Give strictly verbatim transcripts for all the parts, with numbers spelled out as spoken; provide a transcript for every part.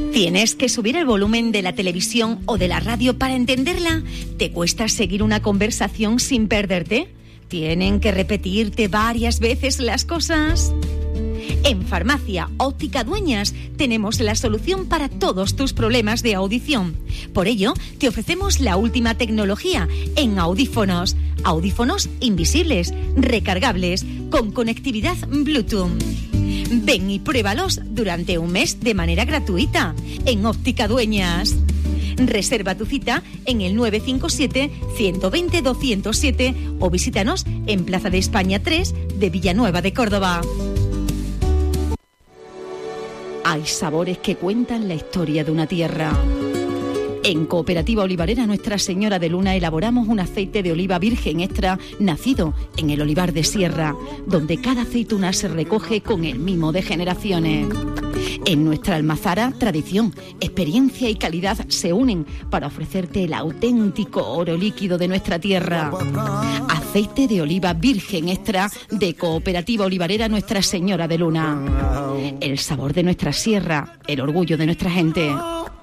¿Tienes que subir el volumen de la televisión o de la radio para entenderla? ¿Te cuesta seguir una conversación sin perderte? ¿Tienen que repetirte varias veces las cosas? En Farmacia Óptica Dueñas tenemos la solución para todos tus problemas de audición. Por ello, te ofrecemos la última tecnología en audífonos. Audífonos invisibles, recargables, con conectividad Bluetooth. Ven y pruébalos durante un mes de manera gratuita en Óptica Dueñas. Reserva tu cita en el nueve cinco siete, uno dos cero, dos cero siete o visítanos en Plaza de España tres de Villanueva de Córdoba. Hay sabores que cuentan la historia de una tierra. En Cooperativa Olivarera Nuestra Señora de Luna elaboramos un aceite de oliva virgen extra nacido en el olivar de sierra, donde cada aceituna se recoge con el mimo de generaciones. En nuestra almazara, tradición, experiencia y calidad se unen para ofrecerte el auténtico oro líquido de nuestra tierra. Aceite de oliva virgen extra de Cooperativa Olivarera Nuestra Señora de Luna. El sabor de nuestra sierra, el orgullo de nuestra gente.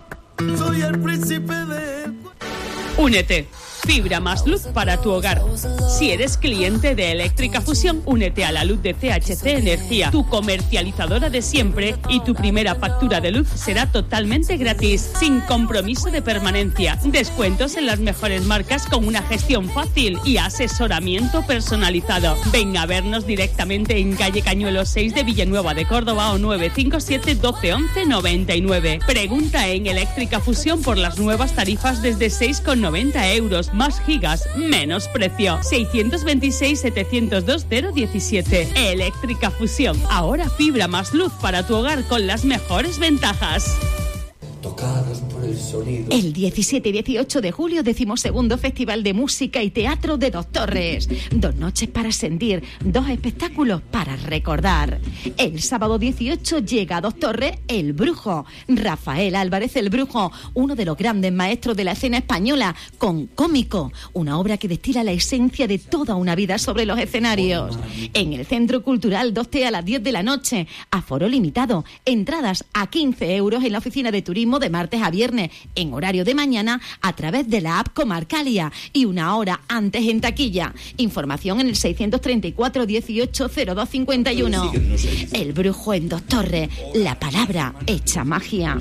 Soy el príncipe de... Únete. Fibra más luz para tu hogar. Si eres cliente de Eléctrica Fusión, únete a la luz de C H C Energía, tu comercializadora de siempre, y tu primera factura de luz será totalmente gratis, sin compromiso de permanencia. Descuentos en las mejores marcas con una gestión fácil y asesoramiento personalizado. Ven a vernos directamente en calle Cañuelo seis de Villanueva de Córdoba o nueve cinco siete, doce, once, noventa y nueve. Pregunta en Eléctrica Fusión por las nuevas tarifas desde seis con noventa euros. Más gigas, menos precio. seiscientos veintiséis, setecientos dos, cero diecisiete. Eléctrica Fusión. Ahora fibra más luz para tu hogar con las mejores ventajas. Tocados por el sonido. El diecisiete y dieciocho de julio, decimosegundo Festival de Música y Teatro de Dos Torres. Dos noches para sentir, dos espectáculos para recordar. El sábado dieciocho llega a Dos Torres El Brujo. Rafael Álvarez el Brujo, uno de los grandes maestros de la escena española, con Cómico, una obra que destila la esencia de toda una vida sobre los escenarios. En el Centro Cultural dos T a las diez de la noche, aforo limitado, entradas a quince euros en la oficina de turismo de martes a viernes, en horario de mañana a través de la app Comarcalia y una hora antes en taquilla. Información en el seiscientos treinta y cuatro, dieciocho, cero dos cincuenta y uno. El Brujo en Dos Torres, la palabra hecha magia.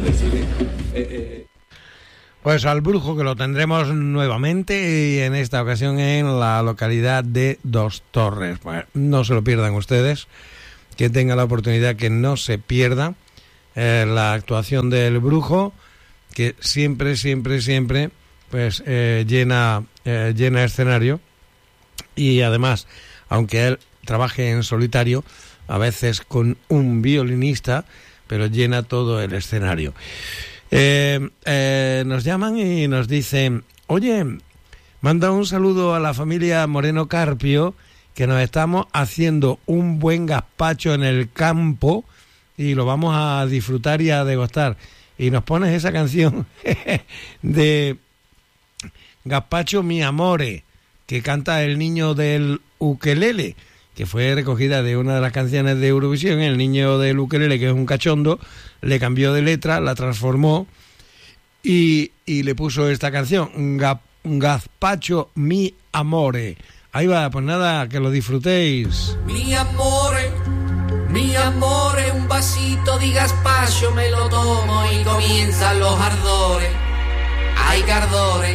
Pues al Brujo, que lo tendremos nuevamente y en esta ocasión en la localidad de Dos Torres. Bueno, no se lo pierdan ustedes, que tengan la oportunidad, que no se pierda Eh, la actuación del Brujo, que siempre, siempre, siempre pues eh, llena, eh, llena escenario, y además, aunque él trabaje en solitario, a veces con un violinista, pero llena todo el escenario. Eh, eh, nos llaman y nos dicen: oye, manda un saludo a la familia Moreno Carpio, que nos estamos haciendo un buen gazpacho en el campo y lo vamos a disfrutar y a degustar. Y nos pones esa canción de Gazpacho mi amore, que canta el niño del ukelele, que fue recogida de una de las canciones de Eurovisión. El niño del ukelele, que es un cachondo, le cambió de letra, la transformó y, y le puso esta canción, Gazpacho mi amore. Ahí va, pues nada, que lo disfrutéis. Mi amore, mi amore, un vasito di gazpacho me lo tomo y comienzan los ardores.